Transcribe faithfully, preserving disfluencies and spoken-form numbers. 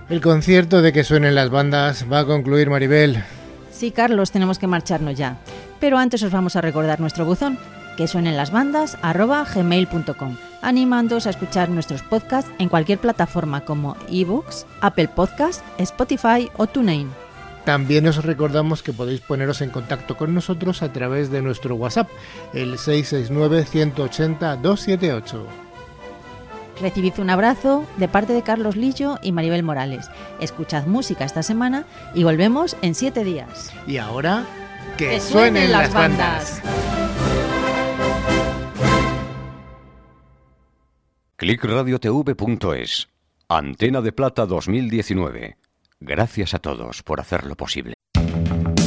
El concierto de Que Suenen las Bandas va a concluir, Maribel. Sí, Carlos, tenemos que marcharnos ya. Pero antes os vamos a recordar nuestro buzón, que suenen las bandas arroba gmail punto com, animándoos a escuchar nuestros podcasts en cualquier plataforma como iBooks, Apple Podcast, Spotify o TuneIn. También os recordamos que podéis poneros en contacto con nosotros a través de nuestro WhatsApp, el seis seis nueve, uno ocho cero, dos siete ocho. Recibid un abrazo de parte de Carlos Lillo y Maribel Morales. Escuchad música esta semana y volvemos en siete días. Y ahora, que, que suenen, suenen las las bandas. bandas. clic radio t v punto es. Antena de Plata dos mil diecinueve. Gracias a todos por hacerlo posible.